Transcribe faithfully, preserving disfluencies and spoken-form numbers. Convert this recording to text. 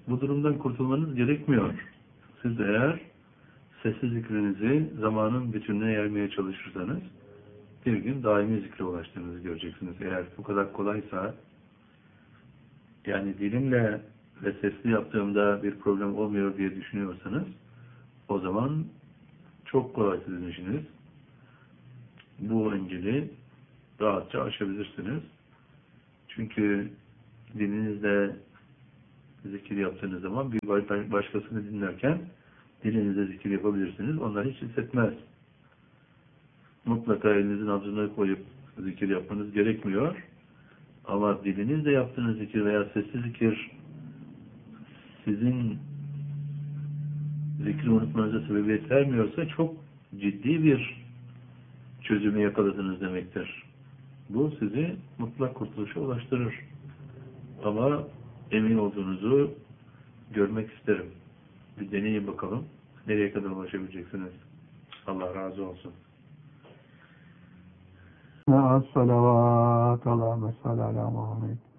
Bu durumdan kurtulmanız gerekmiyor. Siz eğer sessiz zikrinizi zamanın bütününe yaymaya çalışırsanız bir gün daimi zikre ulaştığınızı göreceksiniz. Eğer bu kadar kolaysa, yani dilimle ve sesli yaptığımda bir problem olmuyor diye düşünüyorsanız, o zaman çok kolay sizin işiniz. Bu engeli rahatça aşabilirsiniz. Çünkü dilinizle zikir yaptığınız zaman bir başkasını dinlerken dilinizle zikir yapabilirsiniz. Onlar hiç hissetmez. Mutlaka elinizin nabzına koyup zikir yapmanız gerekmiyor. Ama dilinizle yaptığınız zikir veya sesli zikir sizin zikri unutmanıza sebebiyet vermiyorsa çok ciddi bir çözümü yakaladınız demektir. Bu sizi mutlak kurtuluşa ulaştırır. Ama emin olduğunuzu görmek isterim. Bir deneyin bakalım. Nereye kadar ulaşabileceksiniz? Allah razı olsun. Salavat, Allahümme salli ala Muhammed.